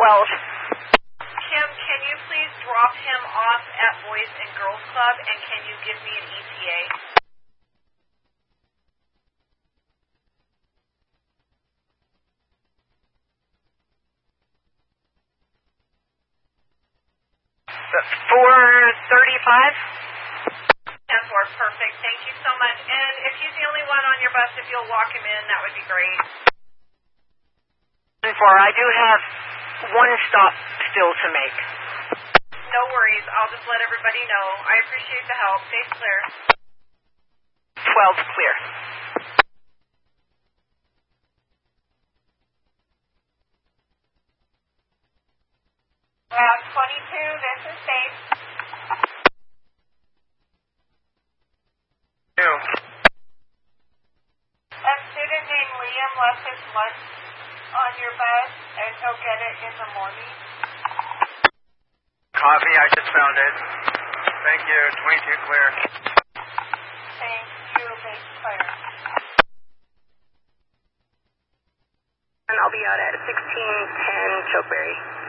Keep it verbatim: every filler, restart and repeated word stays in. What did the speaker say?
twelve. Kim, can you please drop him off at Boys and Girls Club, and can you give me an E T A? four thirty-five? ten four, perfect. Thank you so much. And if he's the only one on your bus, if you'll walk him in, that would be great. ten four, I do have one stop still to make. No worries. I'll just let everybody know. I appreciate the help. Stay clear. twelve clear. Uh, twenty-two, this is safe. Two. A student named Liam left his lunch on your bus, and he'll get it in the morning. Copy, I just found it. Thank you, twenty-two clear. Thank you, base clear. And I'll be out at sixteen ten Chokeberry.